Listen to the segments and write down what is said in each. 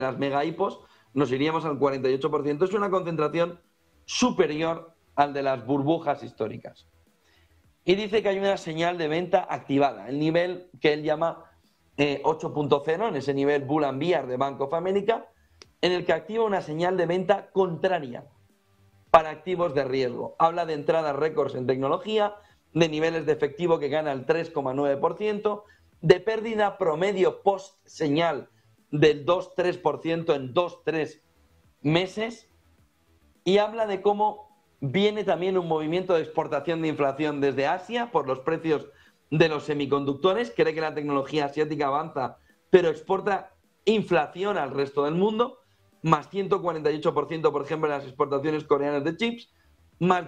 las mega hipos nos iríamos al 48%. Es una concentración superior al de las burbujas históricas. Y dice que hay una señal de venta activada, el nivel que él llama 8.0, en ese nivel Bull and Bear de Bank of America, en el que activa una señal de venta contraria para activos de riesgo. Habla de entradas récords en tecnología, de niveles de efectivo que gana el 3,9%, de pérdida promedio post señal del 2-3% en 2-3 meses, y habla de cómo viene también un movimiento de exportación de inflación desde Asia por los precios de los semiconductores. Cree que la tecnología asiática avanza, pero exporta inflación al resto del mundo, más 148%, por ejemplo, en las exportaciones coreanas de chips, más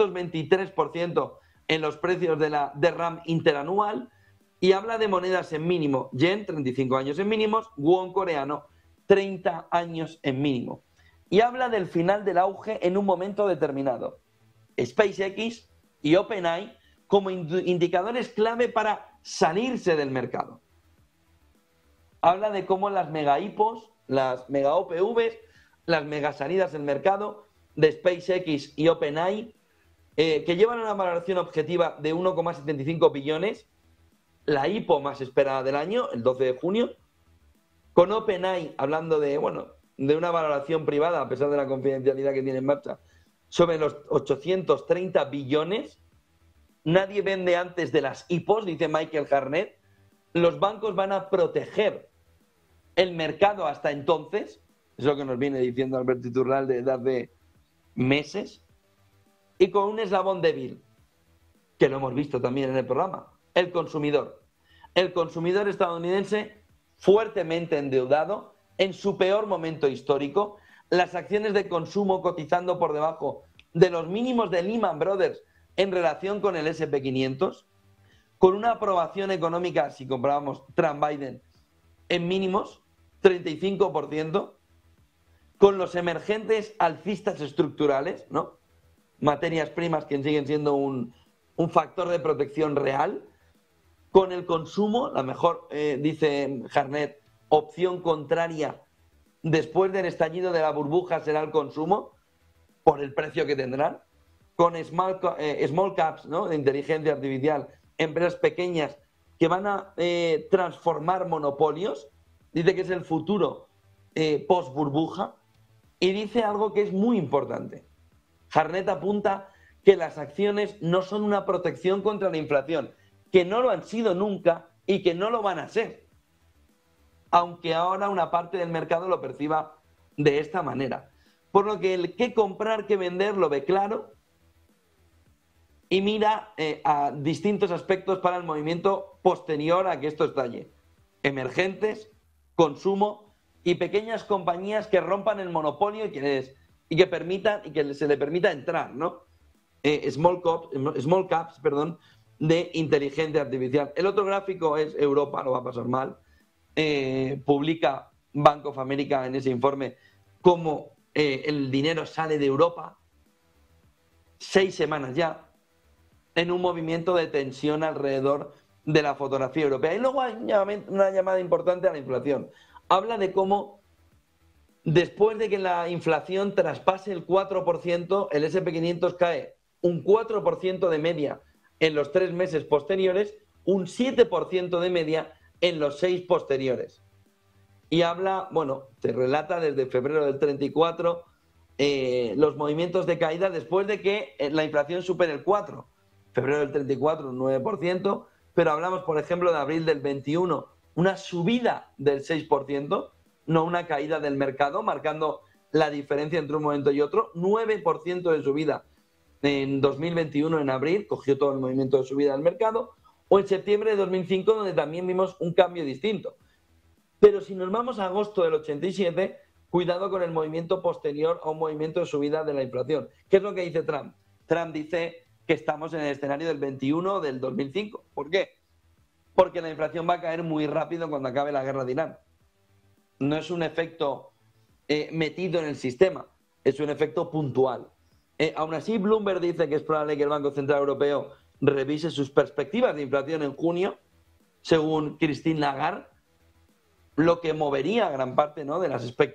223% en los precios de RAM interanual, y habla de monedas en mínimo. Yen, 35 años en mínimos, won coreano, 30 años en mínimo. Y habla del final del auge en un momento determinado. SpaceX y OpenAI como indicadores clave para salirse del mercado. Habla de cómo las mega hipos, las mega OPVs, las mega salidas del mercado de SpaceX y OpenAI, que llevan una valoración objetiva de 1,75 billones, la hipo más esperada del año, el 12 de junio, con OpenAI hablando de, bueno, de una valoración privada, a pesar de la confidencialidad que tiene en marcha, sobre los 830 billones. Nadie vende antes de las hipos, dice Michael Harnett. Los bancos van a proteger el mercado hasta entonces, es lo que nos viene diciendo Alberto Iturralde desde hace meses, y con un eslabón débil, que lo hemos visto también en el programa, el consumidor. El consumidor estadounidense fuertemente endeudado, en su peor momento histórico, las acciones de consumo cotizando por debajo de los mínimos de Lehman Brothers en relación con el S&P 500, con una aprobación económica, si comparábamos Trump-Biden, en mínimos, 35%, con los emergentes alcistas estructurales, ¿no? Materias primas que siguen siendo un factor de protección real, con el consumo, la mejor, dice Harnett, opción contraria después del estallido de la burbuja será el consumo, por el precio que tendrán, con small caps, ¿no?, de inteligencia artificial, empresas pequeñas que van a transformar monopolios. Dice que es el futuro post burbuja, y dice algo que es muy importante. Harnett apunta que las acciones no son una protección contra la inflación, que no lo han sido nunca y que no lo van a ser, aunque ahora una parte del mercado lo perciba de esta manera. Por lo que el qué comprar, qué vender lo ve claro y mira a distintos aspectos para el movimiento posterior a que esto estalle. Emergentes, consumo y pequeñas compañías que rompan el monopolio y que permitan, y que se le permita entrar, ¿no? Small caps, de inteligencia artificial. El otro gráfico es Europa, lo va a pasar mal. Publica Bank of America en ese informe cómo el dinero sale de Europa, 6 semanas ya, en un movimiento de tensión alrededor de la fotografía europea. Y luego hay una llamada importante a la inflación. Habla de cómo después de que la inflación traspase el 4%, el S&P 500 cae un 4% de media en los 3 meses posteriores, un 7% de media en los 6 posteriores. Y habla, bueno, te relata desde febrero del 34 los movimientos de caída después de que la inflación supere el 4%. Febrero del 34, un 9%, pero hablamos, por ejemplo, de abril del 21, una subida del 6%, no una caída del mercado, marcando la diferencia entre un momento y otro. 9% de subida en 2021, en abril, cogió todo el movimiento de subida del mercado, o en septiembre de 2005, donde también vimos un cambio distinto. Pero si nos vamos a agosto del 87, cuidado con el movimiento posterior a un movimiento de subida de la inflación. ¿Qué es lo que dice Trump? Trump dice que estamos en el escenario del 21 del 2005. ¿Por qué? Porque la inflación va a caer muy rápido cuando acabe la guerra de Irán. No es un efecto metido en el sistema, es un efecto puntual. Aún así, Bloomberg dice que es probable que el Banco Central Europeo revise sus perspectivas de inflación en junio, según Christine Lagarde, lo que movería gran parte, ¿no?, de las expectativas